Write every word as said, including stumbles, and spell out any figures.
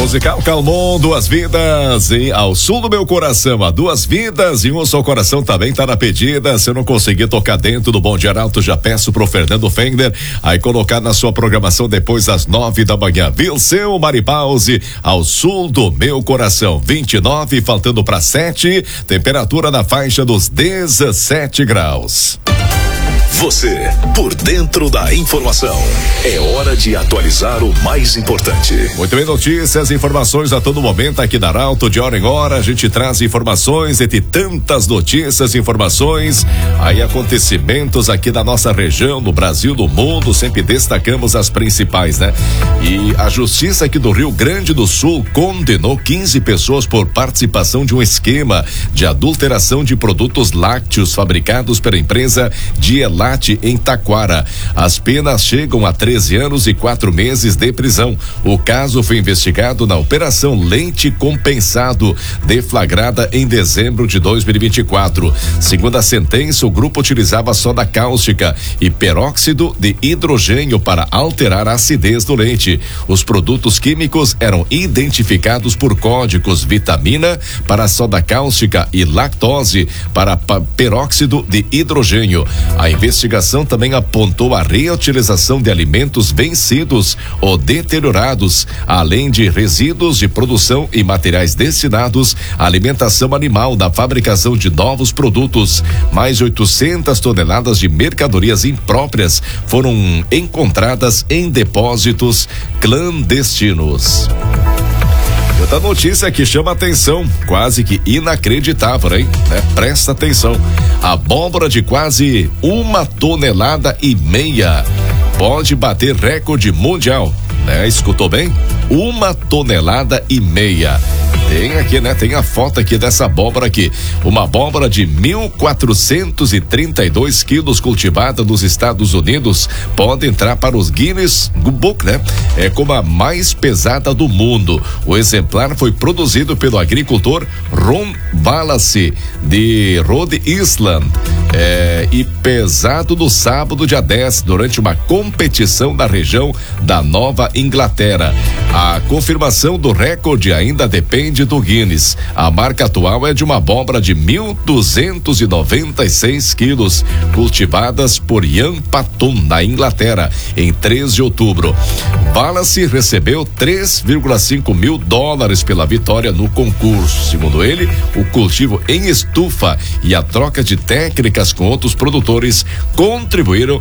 Musical Calmon, Duas Vidas, e Ao Sul do Meu Coração, a Duas Vidas e Um Só Coração também tá na pedida. Se eu não conseguir tocar dentro do Bom Dia Arauto, já peço pro Fernando Fender aí colocar na sua programação depois às nove da manhã. Vilseu Maripause, Ao Sul do Meu Coração, vinte e nove, faltando para sete, temperatura na faixa dos dezessete graus. Você, por dentro da informação. É hora de atualizar o mais importante. Muito bem, notícias, informações a todo momento aqui na Arauto. De hora em hora a gente traz informações, entre tantas notícias, informações, aí acontecimentos aqui da nossa região, no Brasil, no mundo, sempre destacamos as principais, né? E a justiça aqui do Rio Grande do Sul condenou quinze pessoas por participação de um esquema de adulteração de produtos lácteos fabricados pela empresa Dielate em Taquara. As penas chegam a treze anos e quatro meses de prisão. O caso foi investigado na Operação Leite Compensado, deflagrada em dezembro de dois mil e vinte e quatro. Segundo a sentença, o grupo utilizava soda cáustica e peróxido de hidrogênio para alterar a acidez do leite. Os produtos químicos eram identificados por códigos: vitamina para soda cáustica e lactose para peróxido de hidrogênio. A investigação também apontou a reutilização de alimentos vencidos ou deteriorados, além de resíduos de produção e materiais destinados à alimentação animal da fabricação de novos produtos. Mais oitocentas toneladas de mercadorias impróprias foram encontradas em depósitos clandestinos. Outra notícia que chama atenção, quase que inacreditável, hein? Né? Presta atenção. Abóbora de quase uma tonelada e meia pode bater recorde mundial, né? Escutou bem? Uma tonelada e meia. Tem aqui, né? Tem a foto aqui dessa abóbora aqui. Uma abóbora de mil quatrocentos e trinta e dois quilos cultivada nos Estados Unidos pode entrar para os Guinness Book, né? É como a mais pesada do mundo. O exemplar foi produzido pelo agricultor Ron Wallace de Rhode Island. É, e pesado no sábado, dia dez, durante uma competição da região da Nova Inglaterra. A confirmação do recorde ainda depende do Guinness. A marca atual é de uma abóbora de mil duzentos e noventa e seis quilos, cultivadas por Ian Patton, na Inglaterra, em três de outubro. Wallace recebeu três vírgula cinco mil dólares pela vitória no concurso. Segundo ele, o cultivo em estufa e a troca de técnicas com outros produtores contribuíram